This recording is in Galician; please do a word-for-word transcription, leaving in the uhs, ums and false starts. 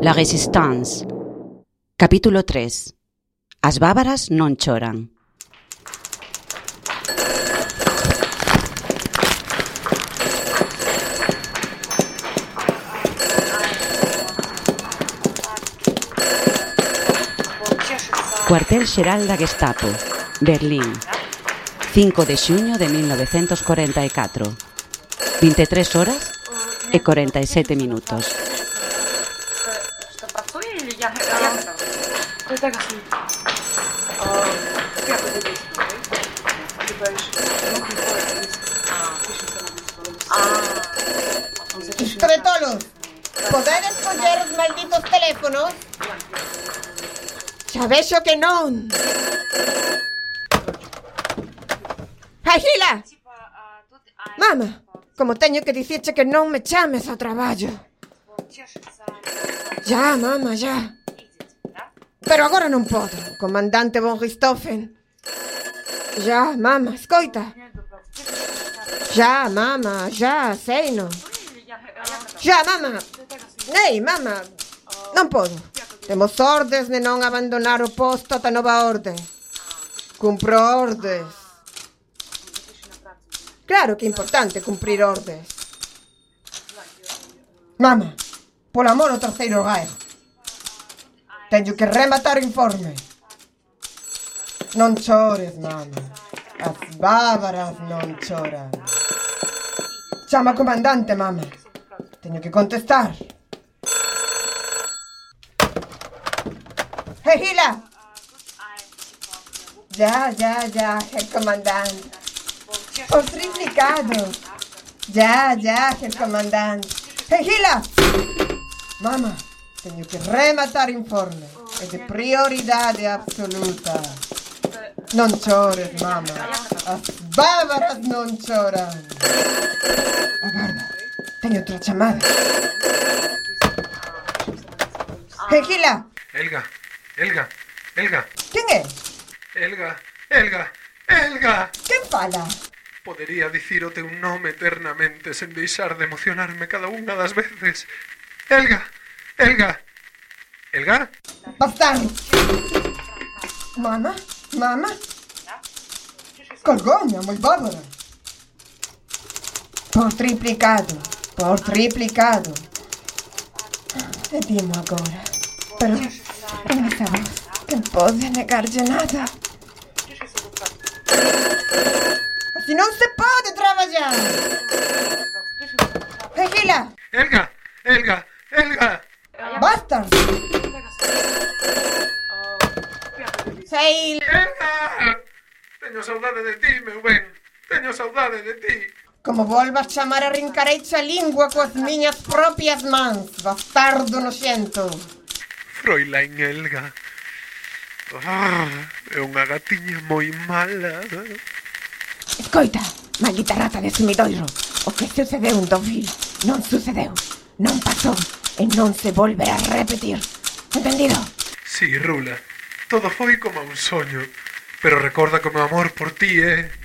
La Résistance. Capítulo tres. As bávaras non choran. Cuartel Xeral da Gestapo, Berlín, cinco de xuño de mil novecentos cuarenta e catro, vinte e tres horas e cuarenta e sete minutos. Tretolos, podedes coller os malditos teléfonos? Xa vexo que non. Agila! Mama, como teño que dicirche que non me chames ao traballo. Ya, mama, ya. Pero agora non podo, comandante von Richthofen. Ya, mama, escoita. Ya, mama, ya, seino. Ya, mama. Nei, mama, non podo. Temos ordes de non abandonar o posto ata nova orde. Cumpro ordes. Claro que é importante cumprir ordes. Mama, polo amor ao terceiro Reich. Teño que rematar o informe. Non chores, mama. As bávaras non choran. Chama comandante, mama. Teño que contestar. Hey, Hila! Ya, ya, ya, el comandante. Os triplicados. Ya, ya, el comandante. Hey, Hila! Mama, teño que rematar informe. É de prioridade absoluta. Non chores, mama. As bávaras non choran. Agarda, teño outra chamada. Hey, Hila! Elga, Elga, Elga. Quen é? Elga, Elga, Elga. Quen fala? Podería dicir o teu nome eternamente sen deixar de emocionarme cada unha das veces. Elga, Elga, Elga. Bastardo. Mama, mama. Colgoume, moi bárbara. Por triplicado, por triplicado. E dimo agora. Pero en esa voz que pode negarlle nada. Así non se pode traballar. Regila. Elga, Elga, Elga. Basta. Sei. Elga. Teño saudade de ti, meu ben. Teño saudade de ti. Como volvas chamar a rincareixa a lingua coas miñas propias mans, bastardo noxento. Fräulein Elga. Ah, é unha gatiña moi mala. Escoita, maldita rata de sumidoiro. O que sucedeu en Deauville non sucedeu, non pasou e non se volverá a repetir. Entendido? Sí, Rula. Todo foi como un soño. Pero recorda que o meu amor por ti é...